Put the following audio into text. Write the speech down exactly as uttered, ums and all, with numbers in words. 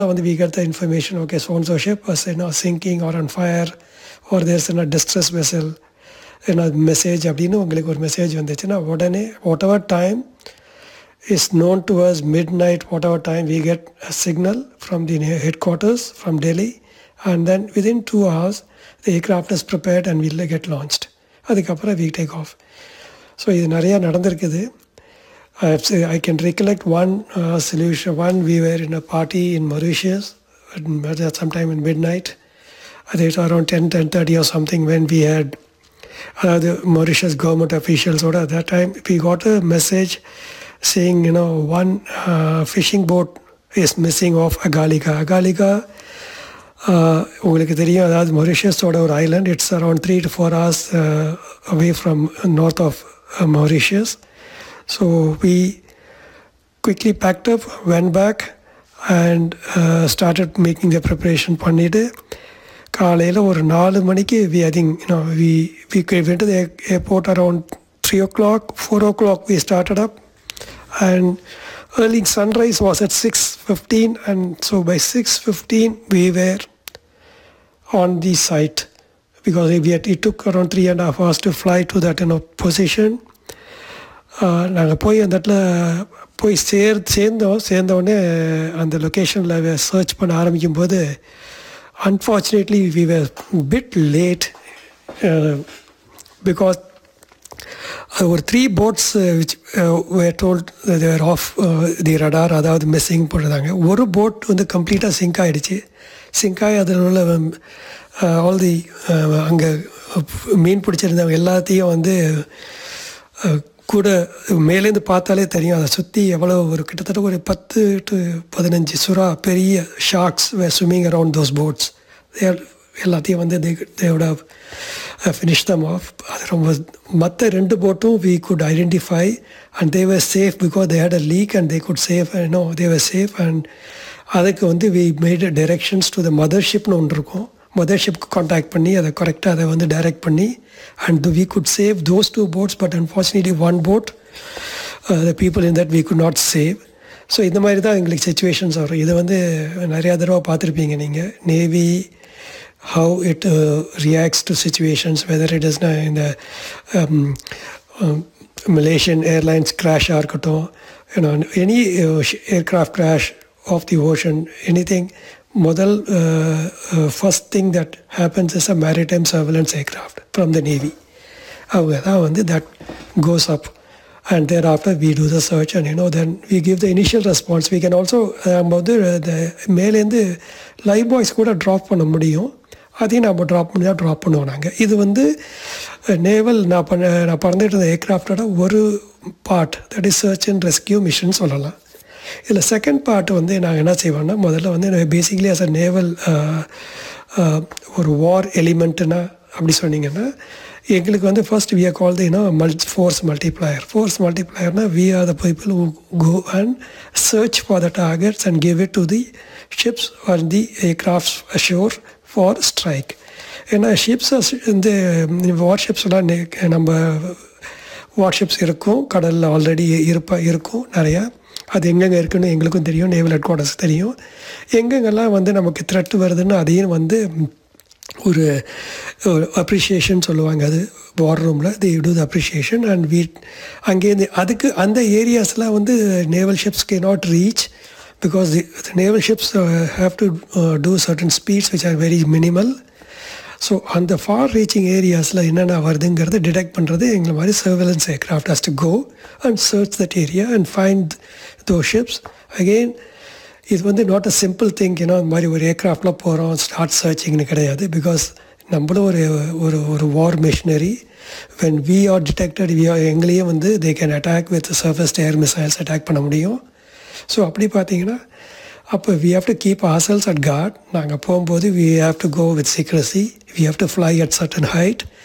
we get the information, okay, so-and-so ship was you know, sinking or on fire, or there's a you know, distress vessel, you know, message, அப்படின்னு உங்களுக்கு ஒரு message வந்துச்சுன்னா உடனே whatever time is known to us, midnight, whatever time, we get a signal from the headquarters from Delhi, and then within two hours, the aircraft is prepared and will get launched. அதுக்கப்புறம் we take off. So இது நிறையா நடந்திருக்குது. I can recollect one uh, solution. One, we were in a party in Mauritius at sometime in midnight. I think it was around ten, ten thirty or something when we had uh, the Mauritius government officials. Or at that time, we got a message saying, you know, one uh, fishing boat is missing off Agalika. Agalika, உங்களுக்கு தெரியும், அதாவது மொரிஷியஸோட ஒரு Island. It's around three to four hours away from north of Mauritius. So we quickly packed up, went back, and uh, started making the preparation பண்ணிட்டு காலையில் ஒரு நாலு மணிக்கு we I think you know we we went to the airport around three o'clock, four o'clock we started up, and early sunrise was at six fifteen, and so by six fifteen we were on the site, because we had, it took around three and a half hours to fly to that you know position. நாங்கள் போய் அந்த இடத்துல போய் சேர் சேர்ந்தோம் சேர்ந்தோடனே அந்த லொக்கேஷனில் search பண்ண ஆரம்பிக்கும் போது unfortunately we were bit late, because ஒரு three bots which where told there of the radar, அதாவது மிஸ்ஸிங் போட்டிருந்தாங்க. ஒரு போட் வந்து கம்ப்ளீட்டாக சிங்க் ஆகிடுச்சு. சிங்க் ஆகி அதில் உள்ள ஆல் தி அங்கே மீன் பிடிச்சிருந்தவங்க எல்லாத்தையும் வந்து கூட மேலேருந்து பார்த்தாலே தெரியும், அதை சுற்றி எவ்வளோ ஒரு கிட்டத்தட்ட ஒரு பத்து டு பதினஞ்சு சுறா பெரிய sharks where swimming around those bots. எல்லாத்தையும் வந்து தே தேவோட ஃபினிஷ் தம் ஆஃப். அது ரொம்ப மற்ற ரெண்டு போட்டும் we could identify and they var safe because they had a league and they good safe no they var safe. And அதுக்கு வந்து we made directions to the மதர்ஷிப்னு ஒன்று இருக்கும். மதர்ஷிப்க்கு காண்டாக்ட் பண்ணி அதை கரெக்டாக அதை வந்து டைரக்ட் பண்ணி and we could save those two bots. But unfortunately one boat the people in that we could not save. So இந்த மாதிரி தான் எங்களுக்கு சுச்சுவேஷன்ஸ் வரும். இதை வந்து நிறையா தடவை பார்த்துருப்பீங்க நீங்கள். Navy how it uh, reacts to situations, whether it is uh, in the um, um, Malaysian Airlines crash or you know any uh, aircraft crash off the ocean, anything. Model uh, uh, first thing that happens is a maritime surveillance aircraft from the Navy. That goes up, and thereafter we do the search, and you know then we give the initial response. We can also um, the, the mail in the live boys கூட drop பண்ண முடியும். அதையும் நம்ம drop பண்ணி தான் drop பண்ணுவோம் நாங்கள். இது வந்து நேவல் நான் பண்ண நான் பறந்துட்டு இருந்த ஏர்க்ராஃப்டோட ஒரு part, that is search and rescue mission சொல்லலாம். இதில் செகண்ட் பார்ட் வந்து நாங்கள் என்ன செய்வோம்னா, முதல்ல வந்து பேசிக்லி ஆஸ் அ நேவல் ஒரு வார் எலிமெண்ட்டுனா அப்படி சொன்னீங்கன்னா எங்களுக்கு வந்து first we are call the you know multi force multiplier. Force மல்டிப்ளையர்னா we are the people who go and search for the targets and give it to the ships R the aircrafts ashore for strike. ஏன்னா ships இந்த வார்ஷிப்ஸ்லாம் நம்ம warships இருக்கும் கடலில் already இருப்பா இருக்கும் நிறையா. அது எங்கெங்கே இருக்குன்னு எங்களுக்கும் தெரியும், நேவல் ஹெட் குவார்ட்டர்ஸ் தெரியும். எங்கெங்கெல்லாம் வந்து நமக்கு த்ரெட் வருதுன்னு அதையும் வந்து ஒரு அப்ரிஷியேஷன் சொல்லுவாங்க. அது வார் ரூமில் தி டூ த அப்ரிஷியேஷன் அண்ட் வீட் அங்கேருந்து அதுக்கு அந்த ஏரியாஸ்லாம் வந்து naval ships can not reach, because the, the naval ships uh, have to uh, do certain speeds which are very minimal. So on the far reaching areas la enna varudungiradha detect பண்றது எங்களை மாதிரி surveillance aircraft has to go and search that area and find those ships. Again, இது வந்து not a simple thing, you know, இந்த மாதிரி ஒரு ஏர்க்ராஃப்டில் போகிறோம் start சர்ச்சிங்னு கிடையாது. பிகாஸ் நம்மளும் ஒரு ஒரு ஒரு வார் machinery. when we are detected, we are எங்களையும் வந்து they can attack with surface air missiles attack பண்ண முடியும். ஸோ அப்படி பார்த்தீங்கன்னா அப்போ we have to keep ourselves at guard. நாங்கள் போகும்போது we have to go with secrecy, we have to fly at certain height,